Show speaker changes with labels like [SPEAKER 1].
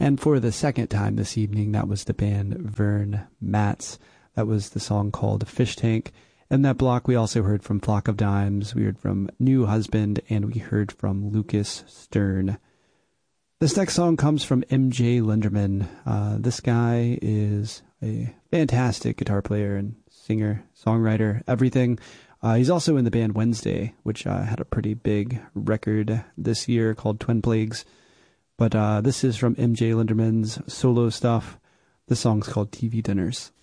[SPEAKER 1] And for the second time this evening, that was the band Vern Matz. That was the song called Fish Tank. In that block, we also heard from Flock of Dimes, we heard from New Husband, and we heard from Lucas Stern. This next song comes from MJ Linderman. This guy is a fantastic guitar player and singer, songwriter, everything. He's also in the band Wednesday, which had a pretty big record this year called Twin Plagues. But this is from MJ Linderman's solo stuff. The song's called TV Dinners.